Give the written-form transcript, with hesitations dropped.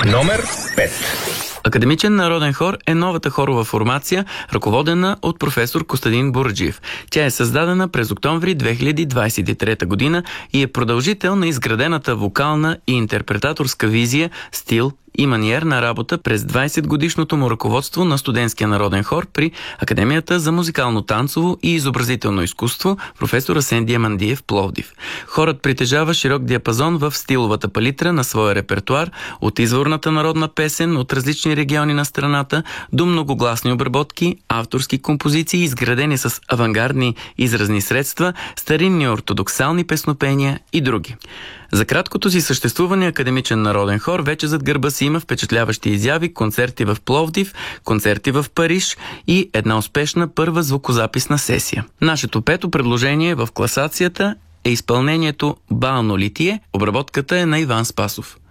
Номер 5. Академичен народен хор е новата хорова формация, ръководена от професор Костадин Бурджиев. Тя е създадена през октомври 2023 година и е продължител на изградената вокална и интерпретаторска визия, стил и маниер на работа през 20-годишното му ръководство на студентския народен хор при Академията за музикално танцово и изобразително изкуство професор Асен Диамандиев, Пловдив. Хорът притежава широк диапазон в стиловата палитра на своя репертоар, от изворната народна песен от различни региони на страната до многогласни обработки, авторски композиции, изградени с авангардни изразни средства, старинни ортодоксални песнопения и други. За краткото си съществуване академичен народен хор вече зад гърба си има впечатляващи изяви, концерти в Пловдив, концерти в Париж и една успешна първа звукозаписна сесия. Нашето пето предложение в класацията е изпълнението "Бално литие", обработката е на Иван Спасов.